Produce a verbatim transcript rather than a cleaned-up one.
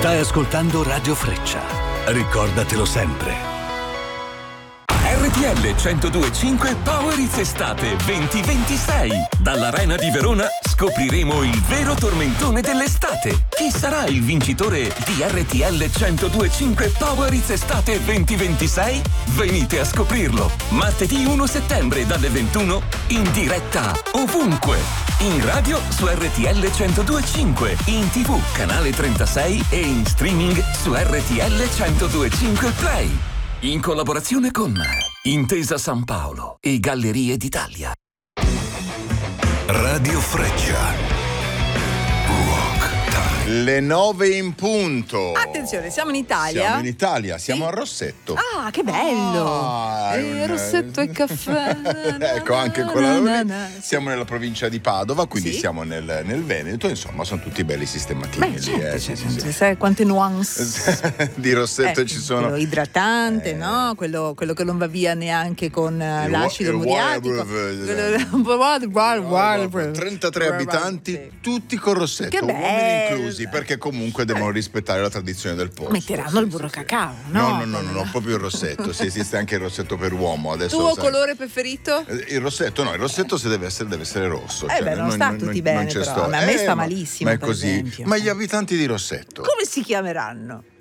Stai ascoltando Radio Freccia. Ricordatelo sempre. R T L centodue e cinque Power It's Estate duemilaventisei. Dall'Arena di Verona scopriremo il vero tormentone dell'estate. Chi sarà il vincitore di R T L centodue e cinque Power It's Estate duemilaventisei? Venite a scoprirlo. Martedì primo settembre dalle ventuno in diretta ovunque. In radio su R T L centodue e cinque, in tivù canale trentasei e in streaming su R T L centodue e cinque Play. In collaborazione con Intesa San Paolo e Gallerie d'Italia. Radio Freccia. Le nove in punto. Attenzione, siamo in Italia. Siamo in Italia, siamo sì. a Rossetto. Ah, che bello! Ah, e un... Rossetto e caffè. Ecco, anche quella. Siamo nella provincia di Padova, quindi sì. siamo nel, nel Veneto. Insomma, sono tutti belli sistematini. Beh, lì, certo, eh, certo, sì, sì. sai quante nuance di Rossetto eh, ci sono. Quello idratante, eh. no? Quello, quello che non va via neanche con uh, Il l'acido wa- il muriatico. water- trentatré abitanti, Sì. tutti con Rossetto, Che uomini bello. inclusi, perché comunque devono rispettare la tradizione del posto. Metteranno il burro cacao, No, no? no, no, no, no, proprio il rossetto. Sì, esiste anche il rossetto per uomo. Adesso Tuo sai. colore preferito? Eh, Il rossetto, no, il rossetto se deve essere, deve essere rosso. Eh beh, non sta tutti bene, c'è però. storia. A me sta ma- malissimo, Ma è per così. esempio. Ma gli abitanti di Rossetto? Come si chiameranno?